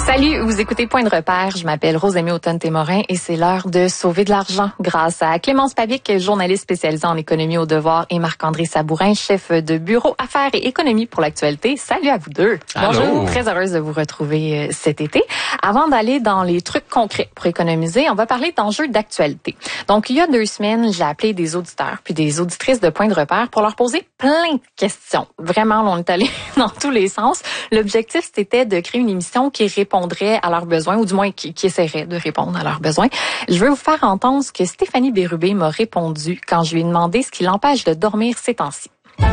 Salut, vous écoutez Point de repère. Je m'appelle Rosemée Automne-Témorin et c'est l'heure de sauver de l'argent grâce à Clémence Pabic, journaliste spécialisée en économie au devoir, et Marc-André Sabourin, chef de bureau affaires et économie pour l'actualité. Salut à vous deux. Allô. Bonjour, très heureuse de vous retrouver cet été. Avant d'aller dans les trucs concrets pour économiser, on va parler d'enjeux d'actualité. Donc, il y a 2 semaines, j'ai appelé des auditeurs puis des auditrices de Point de repère pour leur poser plein de questions. Vraiment, on est allé dans tous les sens. L'objectif, c'était de créer une émission qui répondrait à leurs besoins, ou du moins qui essaierait de répondre à leurs besoins. Je veux vous faire entendre ce que Stéphanie Bérubé m'a répondu quand je lui ai demandé ce qui l'empêche de dormir ces temps-ci.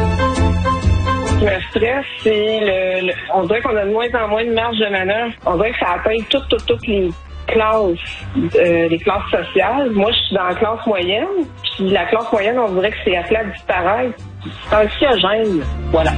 Le stress, c'est on dirait qu'on a de moins en moins de marge de manœuvre. On dirait que ça atteint toutes les classes sociales. Moi, je suis dans la classe moyenne, puis la classe moyenne, on dirait que c'est appelé à disparaître. C'est anxiogène, voilà.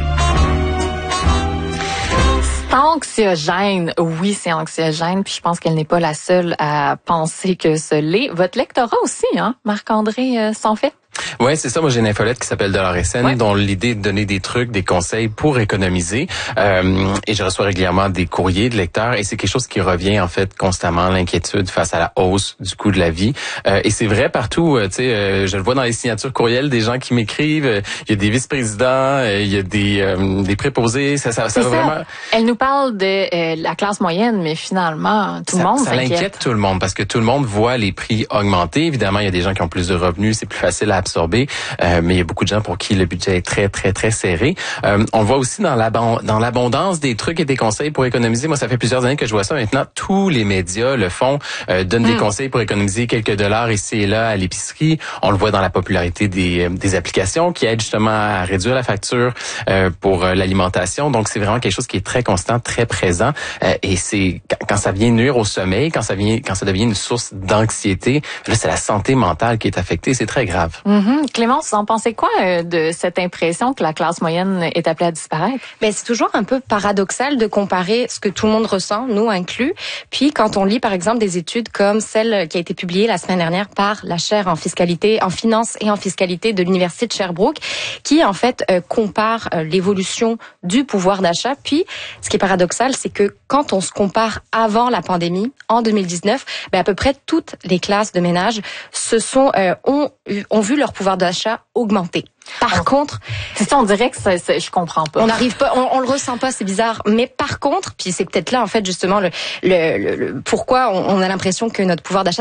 Anxiogène, oui, c'est anxiogène, puis je pense qu'elle n'est pas la seule à penser que ce l'est. Votre lectorat aussi, hein, Marc-André, s'en fait? Ouais, c'est ça. Moi, j'ai une infolette qui s'appelle Dollar SN, dont l'idée est de donner des trucs, des conseils pour économiser. Et je reçois régulièrement des courriers de lecteurs, et c'est quelque chose qui revient en fait constamment, l'inquiétude face à la hausse du coût de la vie. Et c'est vrai partout. Tu sais, je le vois dans les signatures courriels des gens qui m'écrivent. Il y a des vice-présidents, il y a des préposés. Ça va vraiment. Elle nous parle de la classe moyenne, mais finalement, tout le monde s'inquiète. Ça l'inquiète tout le monde parce que tout le monde voit les prix augmenter. Évidemment, il y a des gens qui ont plus de revenus, c'est plus facile à absorber, mais il y a beaucoup de gens pour qui le budget est très, très, très serré. On le voit aussi dans l'abondance des trucs et des conseils pour économiser. Moi, ça fait plusieurs années que je vois ça. Maintenant, tous les médias le font, donnent des conseils pour économiser quelques dollars ici et là à l'épicerie. On le voit dans la popularité des applications qui aident justement à réduire la facture pour l'alimentation. Donc, c'est vraiment quelque chose qui est très constant, très présent. Et c'est quand ça vient nuire au sommeil, quand ça devient une source d'anxiété, là, c'est la santé mentale qui est affectée. C'est très grave. Clémence, vous en pensez quoi de cette impression que la classe moyenne est appelée à disparaître? Ben, c'est toujours un peu paradoxal de comparer ce que tout le monde ressent, nous inclus. Puis quand on lit par exemple des études comme celle qui a été publiée la semaine dernière par la chaire en fiscalité, en finance et en fiscalité de l'Université de Sherbrooke, qui en fait compare l'évolution du pouvoir d'achat. Puis ce qui est paradoxal, c'est que quand on se compare avant la pandémie, en 2019, ben, à peu près toutes les classes de ménages ont vu leur pouvoir d'achat augmenter. Par contre, c'est ça, on dirait que je comprends pas. On n'arrive pas, on le ressent pas, c'est bizarre. Mais par contre, puis c'est peut-être là en fait justement le pourquoi on a l'impression que notre pouvoir d'achat